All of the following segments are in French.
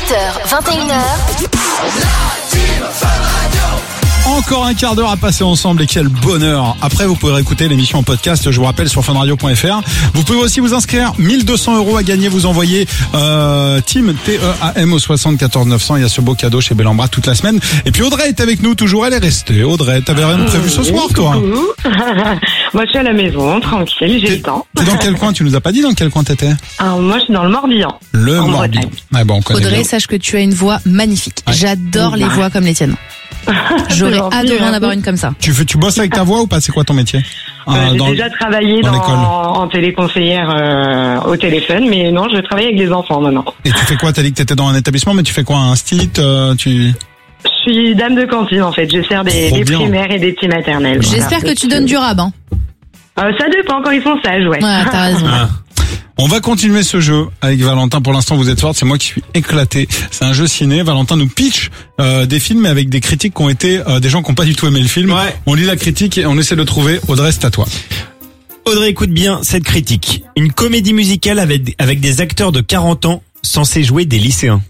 20h, 21h. Encore un quart d'heure à passer ensemble et quel bonheur. Après, vous pourrez écouter l'émission en podcast, je vous rappelle, sur funradio.fr. Vous pouvez aussi vous inscrire, 1 200 € à gagner. Vous envoyez Team TEAM au 74 900. Il y a ce beau cadeau chez Bellambra toute la semaine. Et puis Audrey est avec nous toujours, elle est restée. Audrey, t'avais rien de prévu ce soir, toi? Moi, je suis à la maison, tranquille, j'ai le temps. T'es dans quel coin? Tu nous as pas dit dans quel coin t'étais? Alors, moi, je suis dans le Morbihan. Le Morbihan. Ah bon, on connaît Audrey, bien. sache que tu as une voix magnifique. Ouais. J'adore les voix comme les tiennes. J'aurais adoré en avoir une comme ça. Tu bosses avec ta voix ou pas? C'est quoi ton métier? J'ai déjà travaillé dans l'école. en téléconseillère au téléphone, mais non, je travaille avec des enfants maintenant. Et tu fais quoi? T'as dit que t'étais dans un établissement, mais tu fais quoi? Un stit? Je suis dame de cantine, en fait. Je sers des primaires et des petits maternels. J'espère que tu donnes du rab, hein. Ça dépend quand ils sont sages, ouais. Ouais, t'as raison. Ah. On va continuer ce jeu avec Valentin. Pour l'instant, vous êtes forte. C'est moi qui suis éclaté. C'est un jeu ciné. Valentin nous pitch des films avec des critiques qui ont été des gens qui n'ont pas du tout aimé le film. Ouais. On lit la critique et on essaie de trouver. Audrey, c'est à toi. Audrey, écoute bien cette critique. Une comédie musicale avec des acteurs de 40 ans censés jouer des lycéens.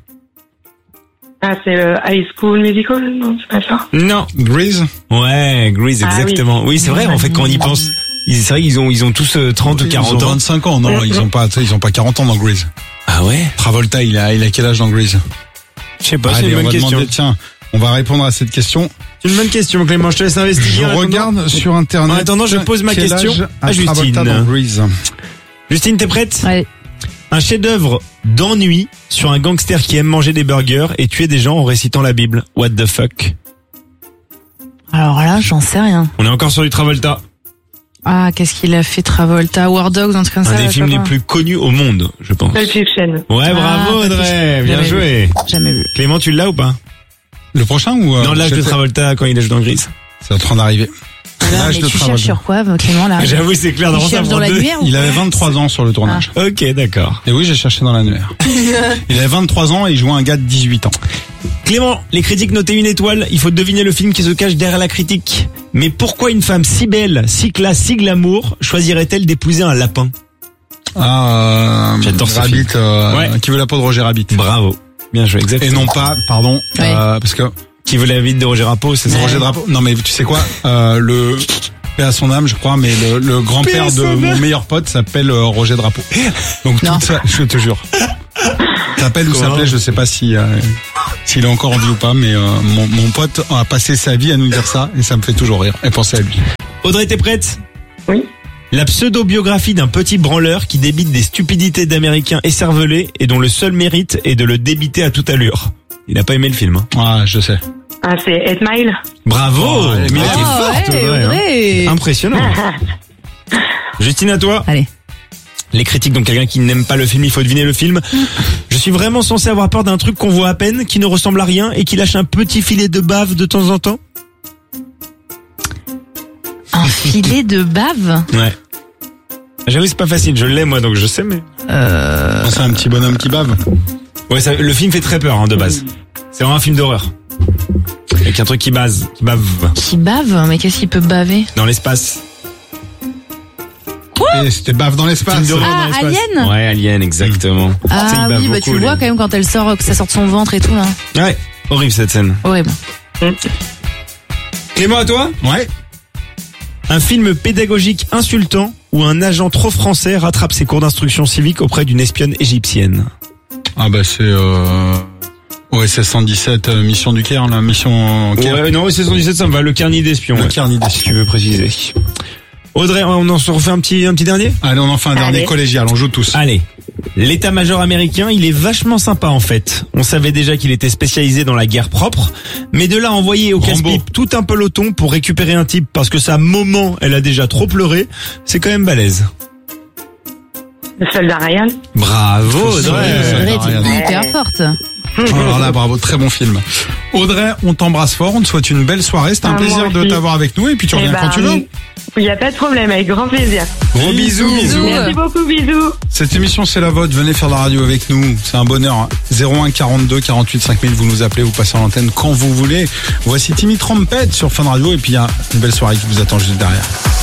Ah, c'est le High School Musical, non, c'est pas ça? Non. Grease. Ouais, Grease, exactement. Oui, c'est vrai, en fait, quand on y pense. C'est vrai qu'ils ont tous 30 ou 40 Ils ont ans. 25 ans. Non, ils ont pas 40 ans dans Grease. Ah ouais? Travolta, il a quel âge dans Grease? Je sais pas, c'est Allez, une on bonne va question. demander, tiens, on va répondre à cette question. C'est une bonne question, Clément, je te laisse Je investiguer. regarde sur Internet. En attendant, je pose ma quel question âge à a Justine. Travolta dans Grease. Justine, t'es prête? Ouais. Un chef-d'œuvre d'ennui sur un gangster qui aime manger des burgers et tuer des gens en récitant la Bible. What the fuck? Alors là, j'en sais rien. On est encore sur du Travolta. Ah, qu'est-ce qu'il a fait, Travolta, War Dogs, un truc comme ça. Un des je sais films les pas. plus connus au monde, je pense. Pulp Fiction. Ouais, bravo Ah, Audrey, bien jamais joué. Jamais vu. Clément, tu l'as ou pas? Le prochain ou Dans l'âge de j'étais- Travolta quand il est dans Grease. C'est en train d'arriver. Alors, L'âge mais de tu cherches Travolta. sur quoi, Clément, là? J'avoue, c'est clair, dans Il ça cherche dans pour deux. l'annuaire ou Il quoi? avait 23 ans sur le tournage. Ok, d'accord. Et oui, j'ai cherché dans l'annuaire. Il avait 23 ans et il jouait un gars de 18 ans. Clément, les critiques notaient 1 étoile. Il faut deviner le film qui se cache derrière la critique. Mais pourquoi une femme si belle, si classe, si glamour choisirait-elle d'épouser un lapin? J'adore ce Rabbit, Ouais. qui veut la peau de Roger Rabbit. Bravo. Bien joué, Et exactement. non pas, pardon, Ouais. parce que Qui veut la vie de Roger Rapeau, c'est ça? Roger Drapeau. Non mais tu sais quoi, le paix à son âme, je crois, mais le grand-père de mon meilleur pote s'appelle Roger Drapeau. Donc Non. tout ça, je te jure. S'appelle ou Comment? s'appelait, je sais pas si s'il est encore en vie ou pas, mais mon pote a passé sa vie à nous dire ça et ça me fait toujours rire et penser à lui. Audrey, t'es prête? Oui. La pseudo-biographie d'un petit branleur qui débite des stupidités d'Américains écervelés et dont le seul mérite est de le débiter à toute allure. Il a pas aimé le film, hein. Ah, je sais. Ah, c'est 8 Mile. Bravo! Oh, Mais Emilie, t'es t'es forte, ouais, Audrey, hein. Audrey. Impressionnant. Justine, à toi. Allez. Les critiques, donc quelqu'un qui n'aime pas le film, il faut deviner le film. Je suis vraiment censé avoir peur d'un truc qu'on voit à peine, qui ne ressemble à rien et qui lâche un petit filet de bave de temps en temps? Un filet de bave? Ouais. J'avoue, c'est pas facile, je l'ai moi, donc je sais, mais... C'est un petit bonhomme qui bave. Ouais, le film fait très peur, hein, de base. C'est vraiment un film d'horreur. Avec un truc qui bave Qui bave? Mais qu'est-ce qu'il peut baver? dans l'espace. Et c'était bave dans l'espace. Film d'horreur Ah, dans l'espace. Alien? Ouais, Alien, exactement. Tu sais, Ah il bave oui, bah beaucoup, tu le vois lui. quand même quand elle sort, que ça sort de son ventre et tout, là. Ouais, horrible cette scène. Horrible. Clément, à toi? Ouais. Un film pédagogique insultant où un agent trop français rattrape ses cours d'instruction civique auprès d'une espionne égyptienne. Ah bah c'est OSS 117, mission du Caire, la mission Caire. Ouais, non, c'est 117, ça me va, le carnet d'espion. Le ouais. carnet d'espion. Si tu veux préciser. Audrey, on en se refait un petit dernier? Allez, on en fait un dernier Allez. collégial, on joue tous. Allez. L'état-major américain, il est vachement sympa en fait. On savait déjà qu'il était spécialisé dans la guerre propre, mais de là à envoyer au Rambo. casse-pipe tout un peloton pour récupérer un type parce que sa maman, elle a déjà trop pleuré, c'est quand même balèze. Le soldat Ryan. Bravo Ouais, Audrey. Audrey, rien. t'es hyper forte. Alors là, bravo, très bon film. Audrey, on t'embrasse fort, on te souhaite une belle soirée. C'était un Ah, moi plaisir de aussi. t'avoir avec nous et puis tu reviens quand tu veux. Il n'y a pas de problème, avec grand plaisir. Gros bisous. Merci beaucoup, bisous. Cette émission, c'est la vôtre. Venez faire de la radio avec nous. C'est un bonheur. 01 42 48 5000. Vous nous appelez, vous passez en antenne quand vous voulez. Voici Timmy Trumpet sur Fun Radio. Et puis, il y a une belle soirée qui vous attend juste derrière.